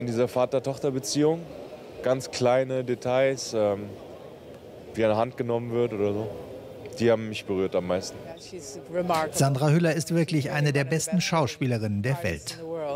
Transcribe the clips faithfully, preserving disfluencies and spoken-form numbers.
In dieser Vater-Tochter-Beziehung, ganz kleine Details, ähm, wie eine Hand genommen wird oder so, die haben mich berührt am meisten. Sandra Hüller ist wirklich eine der besten Schauspielerinnen der Welt.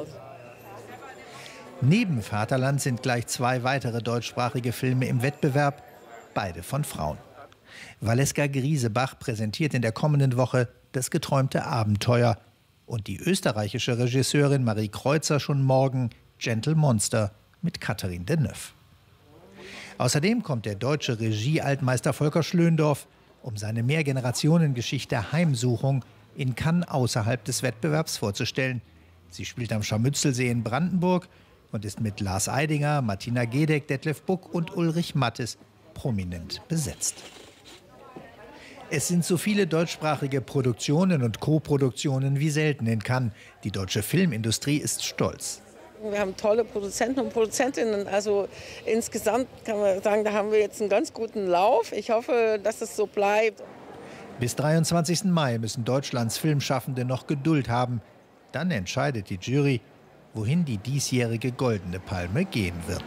Neben Vaterland sind gleich zwei weitere deutschsprachige Filme im Wettbewerb, beide von Frauen. Valeska Griesebach präsentiert in der kommenden Woche Das geträumte Abenteuer und die österreichische Regisseurin Marie Kreuzer schon morgen Gentle Monster mit Catherine Deneuve. Außerdem kommt der deutsche Regie-Altmeister Volker Schlöndorff, um seine Mehrgenerationengeschichte Heimsuchung in Cannes außerhalb des Wettbewerbs vorzustellen. Sie spielt am Scharmützelsee in Brandenburg und ist mit Lars Eidinger, Martina Gedeck, Detlef Buck und Ulrich Mattes prominent besetzt. Es sind so viele deutschsprachige Produktionen und Co-Produktionen wie selten in Cannes. Die deutsche Filmindustrie ist stolz. Wir haben tolle Produzenten und Produzentinnen. Also insgesamt kann man sagen, da haben wir jetzt einen ganz guten Lauf. Ich hoffe, dass es so bleibt. Bis dreiundzwanzigsten Mai müssen Deutschlands Filmschaffende noch Geduld haben. Dann entscheidet die Jury, wohin die diesjährige Goldene Palme gehen wird.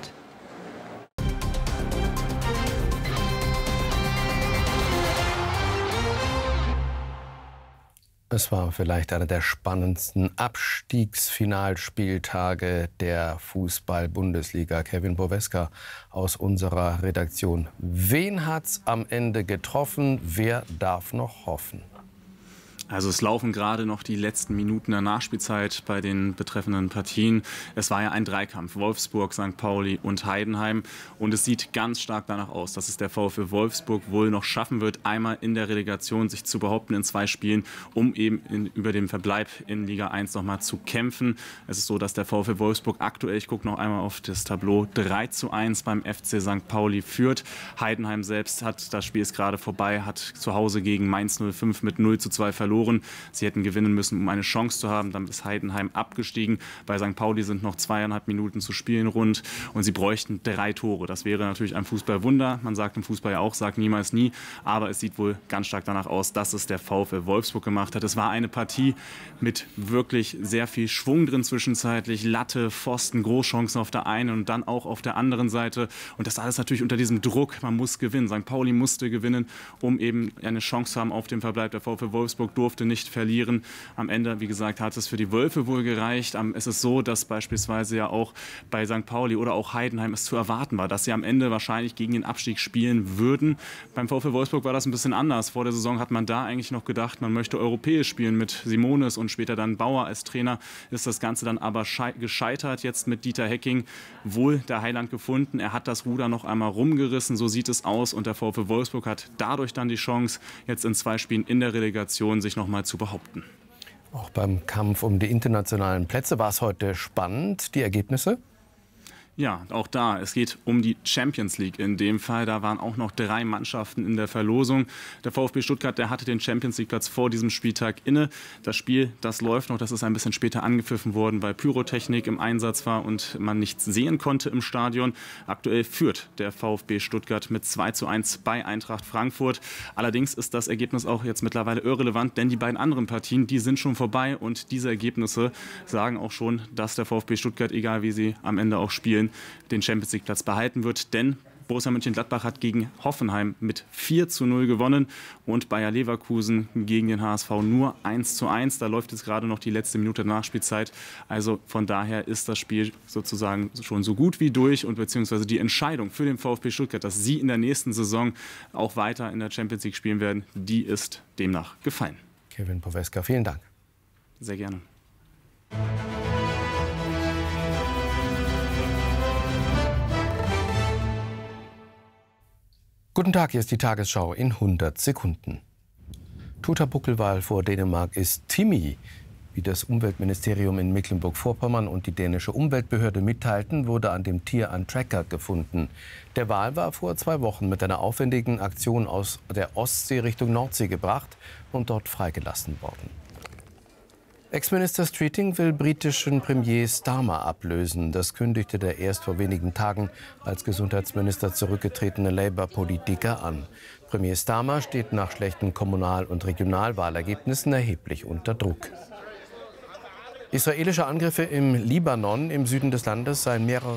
Es war vielleicht einer der spannendsten Abstiegsfinalspieltage der Fußball-Bundesliga. Kevin Boweska aus unserer Redaktion. Wen hat's am Ende getroffen? Wer darf noch hoffen? Also es laufen gerade noch die letzten Minuten der Nachspielzeit bei den betreffenden Partien. Es war ja ein Dreikampf, Wolfsburg, Sankt Pauli und Heidenheim. Und es sieht ganz stark danach aus, dass es der VfL Wolfsburg wohl noch schaffen wird, einmal in der Relegation sich zu behaupten in zwei Spielen, um eben in, über den Verbleib in Liga eins noch mal zu kämpfen. Es ist so, dass der VfL Wolfsburg aktuell, ich gucke noch einmal auf das Tableau, drei zu eins beim F C Sankt Pauli führt. Heidenheim selbst hat, das Spiel ist gerade vorbei, hat zu Hause gegen Mainz null fünf mit null zu zwei verloren. Sie hätten gewinnen müssen, um eine Chance zu haben. Dann ist Heidenheim abgestiegen. Bei Sankt Pauli sind noch zweieinhalb Minuten zu spielen rund und sie bräuchten drei Tore. Das wäre natürlich ein Fußballwunder. Man sagt im Fußball ja auch, sagt niemals nie. Aber es sieht wohl ganz stark danach aus, dass es der VfL Wolfsburg gemacht hat. Es war eine Partie mit wirklich sehr viel Schwung drin zwischenzeitlich. Latte, Pfosten, Großchancen auf der einen und dann auch auf der anderen Seite. Und das alles natürlich unter diesem Druck. Man muss gewinnen. Sankt Pauli musste gewinnen, um eben eine Chance zu haben auf den Verbleib. Der VfL Wolfsburg durfte nicht verlieren. Am Ende, wie gesagt, hat es für die Wölfe wohl gereicht. Es ist so, dass beispielsweise ja auch bei Sankt Pauli oder auch Heidenheim es zu erwarten war, dass sie am Ende wahrscheinlich gegen den Abstieg spielen würden. Beim VfL Wolfsburg war das ein bisschen anders. Vor der Saison hat man da eigentlich noch gedacht, man möchte europäisch spielen mit Simonis und später dann Bauer als Trainer. Ist das Ganze dann aber gescheitert jetzt mit Dieter Hecking. Wohl der Heiland gefunden. Er hat das Ruder noch einmal rumgerissen. So sieht es aus. Und der VfL Wolfsburg hat dadurch dann die Chance, jetzt in zwei Spielen in der Relegation sich noch mal zu behaupten. Auch beim Kampf um die internationalen Plätze war es heute spannend. Die Ergebnisse? Ja, auch da. Es geht um die Champions League in dem Fall. Da waren auch noch drei Mannschaften in der Verlosung. Der VfB Stuttgart, der hatte den Champions League Platz vor diesem Spieltag inne. Das Spiel, das läuft noch. Das ist ein bisschen später angepfiffen worden, weil Pyrotechnik im Einsatz war und man nichts sehen konnte im Stadion. Aktuell führt der VfB Stuttgart mit zwei zu eins bei Eintracht Frankfurt. Allerdings ist das Ergebnis auch jetzt mittlerweile irrelevant, denn die beiden anderen Partien, die sind schon vorbei. Und diese Ergebnisse sagen auch schon, dass der VfB Stuttgart, egal wie sie am Ende auch spielen, den Champions League Platz behalten wird, denn Borussia Mönchengladbach hat gegen Hoffenheim mit vier zu null gewonnen und Bayer Leverkusen gegen den H S V nur eins zu eins. Da läuft jetzt gerade noch die letzte Minute der Nachspielzeit. Also von daher ist das Spiel sozusagen schon so gut wie durch und beziehungsweise die Entscheidung für den VfB Stuttgart, dass sie in der nächsten Saison auch weiter in der Champions League spielen werden, die ist demnach gefallen. Kevin Boweska, vielen Dank. Sehr gerne. Guten Tag, hier ist die Tagesschau in hundert Sekunden. Toter Buckelwal vor Dänemark ist Timmy. Wie das Umweltministerium in Mecklenburg-Vorpommern und die dänische Umweltbehörde mitteilten, wurde an dem Tier ein Tracker gefunden. Der Wal war vor zwei Wochen mit einer aufwendigen Aktion aus der Ostsee Richtung Nordsee gebracht und dort freigelassen worden. Ex-Minister Streeting will britischen Premier Starmer ablösen. Das kündigte der erst vor wenigen Tagen als Gesundheitsminister zurückgetretene Labour-Politiker an. Premier Starmer steht nach schlechten Kommunal- und Regionalwahlergebnissen erheblich unter Druck. Israelische Angriffe im Libanon, im Süden des Landes, seien mehrere